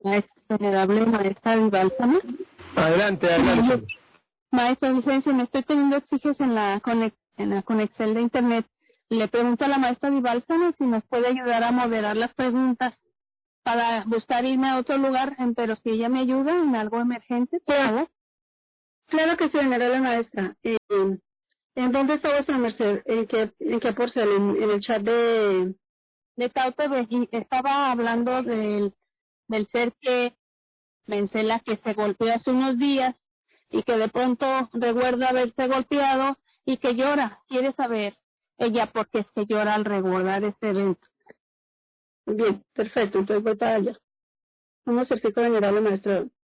Maestra, venerable maestra de Bálsamo. Adelante. Maestra Vicencio, me estoy teniendo exigencias en la conexión de internet. Le pregunto a la maestra de Bálsamo si nos puede ayudar a moderar las preguntas para buscar irme a otro lugar, pero si ella me ayuda en algo emergente, por favor. Claro que sí, venerable maestra. ¿En dónde está vuestra merced? ¿En qué porcel? ¿En el chat de Tau TV? Y estaba hablando del ser que Mencela, que se golpeó hace unos días y que de pronto recuerda haberse golpeado y que llora. Quiere saber ella por qué es que llora al recordar este evento. Bien, perfecto, entonces voy para allá. Vamos a certificar venerable maestra.